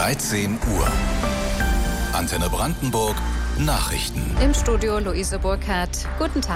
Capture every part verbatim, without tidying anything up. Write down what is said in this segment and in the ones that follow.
dreizehn Uhr. Antenne Brandenburg, Nachrichten. Im Studio Luise Burkhardt. Guten Tag.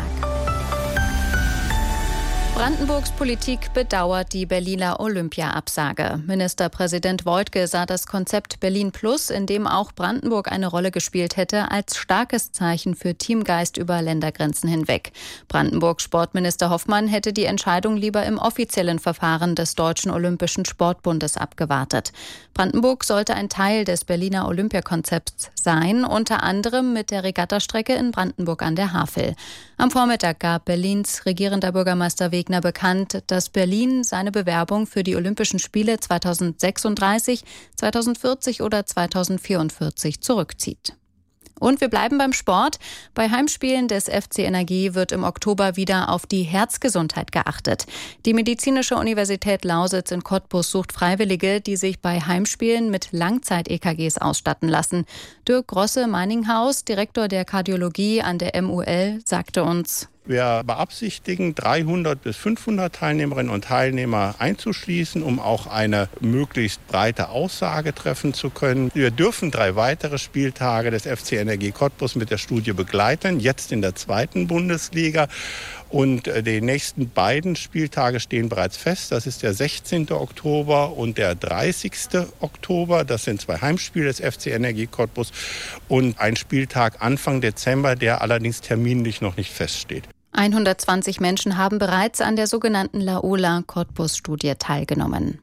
Brandenburgs Politik bedauert die Berliner Olympia-Absage. Ministerpräsident Woidke sah das Konzept Berlin Plus, in dem auch Brandenburg eine Rolle gespielt hätte, als starkes Zeichen für Teamgeist über Ländergrenzen hinweg. Brandenburgs Sportminister Hoffmann hätte die Entscheidung lieber im offiziellen Verfahren des Deutschen Olympischen Sportbundes abgewartet. Brandenburg sollte ein Teil des Berliner Olympiakonzepts sein, unter anderem mit der Regattastrecke in Brandenburg an der Havel. Am Vormittag gab Berlins regierender Bürgermeister Wegner bekannt, dass Berlin seine Bewerbung für die Olympischen Spiele zweitausendsechsunddreißig, zweitausendvierzig oder zweitausendvierundvierzig zurückzieht. Und wir bleiben beim Sport. Bei Heimspielen des F C Energie wird im Oktober wieder auf die Herzgesundheit geachtet. Die Medizinische Universität Lausitz in Cottbus sucht Freiwillige, die sich bei Heimspielen mit Langzeit-E K Gs ausstatten lassen. Dirk Grosse-Meininghaus, Direktor der Kardiologie an der M U L, sagte uns: Wir beabsichtigen, dreihundert bis fünfhundert Teilnehmerinnen und Teilnehmer einzuschließen, um auch eine möglichst breite Aussage treffen zu können. Wir dürfen drei weitere Spieltage des F C Energie Cottbus mit der Studie begleiten, jetzt in der zweiten Bundesliga. Und die nächsten beiden Spieltage stehen bereits fest. Das ist der sechzehnten Oktober und der dreißigsten Oktober. Das sind zwei Heimspiele des F C Energie Cottbus und ein Spieltag Anfang Dezember, der allerdings terminlich noch nicht feststeht. hundertzwanzig Menschen haben bereits an der sogenannten Laola-Cottbus-Studie teilgenommen.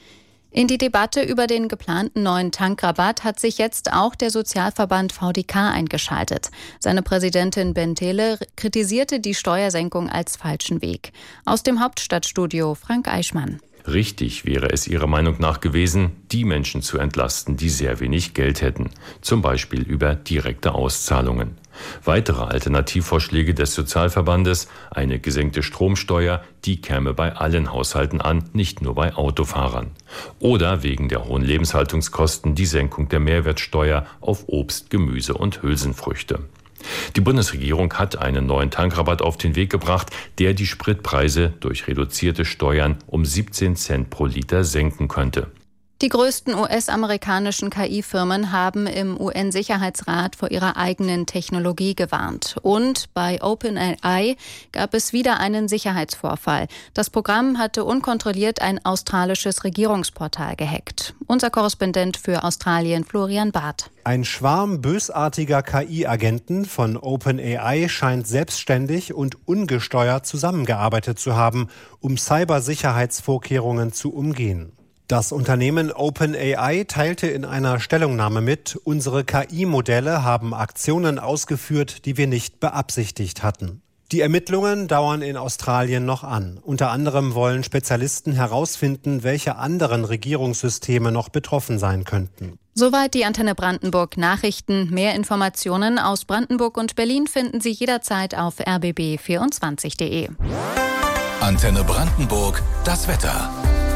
In die Debatte über den geplanten neuen Tankrabatt hat sich jetzt auch der Sozialverband V D K eingeschaltet. Seine Präsidentin Bentele kritisierte die Steuersenkung als falschen Weg. Aus dem Hauptstadtstudio Frank Eichmann. Richtig wäre es ihrer Meinung nach gewesen, die Menschen zu entlasten, die sehr wenig Geld hätten, zum Beispiel über direkte Auszahlungen. Weitere Alternativvorschläge des Sozialverbandes, eine gesenkte Stromsteuer, die käme bei allen Haushalten an, nicht nur bei Autofahrern. Oder wegen der hohen Lebenshaltungskosten die Senkung der Mehrwertsteuer auf Obst, Gemüse und Hülsenfrüchte. Die Bundesregierung hat einen neuen Tankrabatt auf den Weg gebracht, der die Spritpreise durch reduzierte Steuern um siebzehn Cent pro Liter senken könnte. Die größten U S-amerikanischen K I-Firmen haben im U N-Sicherheitsrat vor ihrer eigenen Technologie gewarnt. Und bei OpenAI gab es wieder einen Sicherheitsvorfall. Das Programm hatte unkontrolliert ein australisches Regierungsportal gehackt. Unser Korrespondent für Australien, Florian Barth. Ein Schwarm bösartiger K I-Agenten von OpenAI scheint selbstständig und ungesteuert zusammengearbeitet zu haben, um Cybersicherheitsvorkehrungen zu umgehen. Das Unternehmen OpenAI teilte in einer Stellungnahme mit, unsere K I-Modelle haben Aktionen ausgeführt, die wir nicht beabsichtigt hatten. Die Ermittlungen dauern in Australien noch an. Unter anderem wollen Spezialisten herausfinden, welche anderen Regierungssysteme noch betroffen sein könnten. Soweit die Antenne Brandenburg Nachrichten. Mehr Informationen aus Brandenburg und Berlin finden Sie jederzeit auf r b b vierundzwanzig punkt d e. Antenne Brandenburg, das Wetter.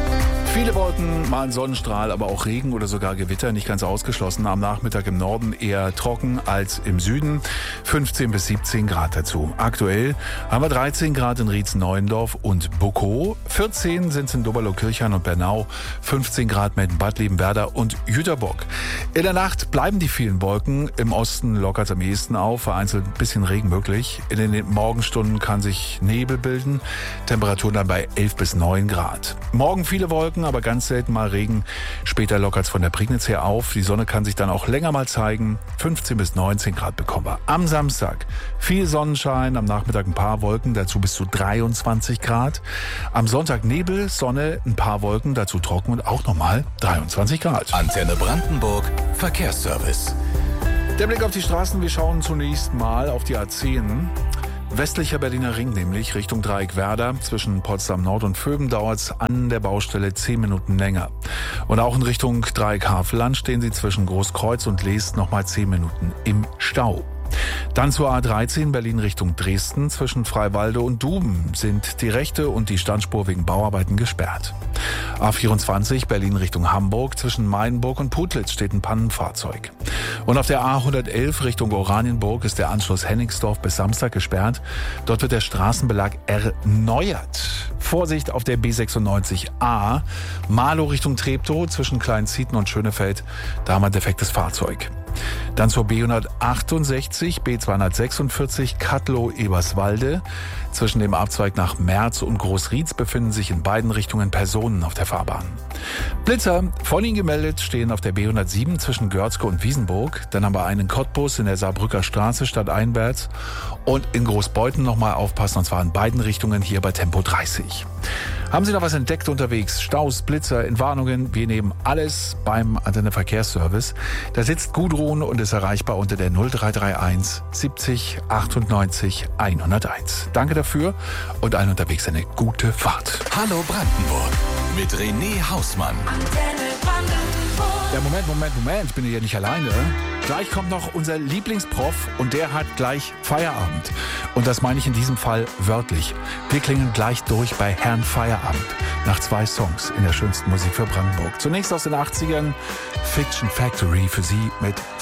Viele Wolken, mal ein Sonnenstrahl, aber auch Regen oder sogar Gewitter, nicht ganz ausgeschlossen. Am Nachmittag im Norden eher trocken als im Süden. fünfzehn bis siebzehn Grad dazu. Aktuell haben wir dreizehn Grad in Rietz-Neuendorf und Bukow. vierzehn sind es in Doberlo-Kirchhain und Bernau. fünfzehn Grad mit Bad Liebenwerda und Jüterbock. In der Nacht bleiben die vielen Wolken. Im Osten lockert es am ehesten auf. Vereinzelt ein bisschen Regen möglich. In den Morgenstunden kann sich Nebel bilden. Temperaturen dann bei elf bis neun Grad. Morgen viele Wolken, aber ganz selten mal Regen. Später lockert es von der Prignitz her auf. Die Sonne kann sich dann auch länger mal zeigen. fünfzehn bis neunzehn Grad bekommen wir. Am Samstag viel Sonnenschein, am Nachmittag ein paar Wolken, dazu bis zu dreiundzwanzig Grad. Am Sonntag Nebel, Sonne, ein paar Wolken, dazu trocken und auch nochmal dreiundzwanzig Grad. Antenne Brandenburg, Verkehrsservice. Der Blick auf die Straßen, wir schauen zunächst mal auf die A zehn. Westlicher Berliner Ring, nämlich Richtung Dreieckwerder. Zwischen Potsdam Nord und Vögen dauert es an der Baustelle zehn Minuten länger. Und auch in Richtung Dreieck Havelland stehen Sie zwischen Großkreuz und Leest nochmal zehn Minuten im Stau. Dann zur A dreizehn Berlin Richtung Dresden. Zwischen Freiwalde und Duben sind die rechte und die Standspur wegen Bauarbeiten gesperrt. A vierundzwanzig Berlin Richtung Hamburg. Zwischen Mainburg und Putlitz steht ein Pannenfahrzeug. Und auf der A hundertelf Richtung Oranienburg ist der Anschluss Hennigsdorf bis Samstag gesperrt. Dort wird der Straßenbelag erneuert. Vorsicht auf der B sechsundneunzig A. Marlow Richtung Treptow zwischen Kleinzieten und Schönefeld. Da haben wir ein defektes Fahrzeug. Dann zur B hundertachtundsechzig, B zweihundertsechsundvierzig, Kattlow-Eberswalde. Zwischen dem Abzweig nach Merz und Großrietz befinden sich in beiden Richtungen Personen auf der Fahrbahn. Blitzer, von Ihnen gemeldet, stehen auf der B hundertsieben zwischen Görzke und Wiesenburg. Dann haben wir einen Cottbus in der Saarbrücker Straße stadteinwärts. Und in Großbeuthen nochmal aufpassen, und zwar in beiden Richtungen hier bei Tempo dreißig. Haben Sie noch was entdeckt unterwegs? Staus, Blitzer, Entwarnungen? Wir nehmen alles beim Antenne Verkehrsservice. Da sitzt Gudrun und ist erreichbar unter der null drei drei eins siebzig achtundneunzig hunderteins. Danke dafür und allen unterwegs eine gute Fahrt. Hallo Brandenburg mit René Hausmann. Ja, Moment, Moment, Moment, ich bin hier nicht alleine. Gleich kommt noch unser Lieblingsprof und der hat gleich Feierabend. Und das meine ich in diesem Fall wörtlich. Wir klingen gleich durch bei Herrn Feierabend. Nach zwei Songs in der schönsten Musik für Brandenburg. Zunächst aus den achtzigern, Fiction Factory für Sie mit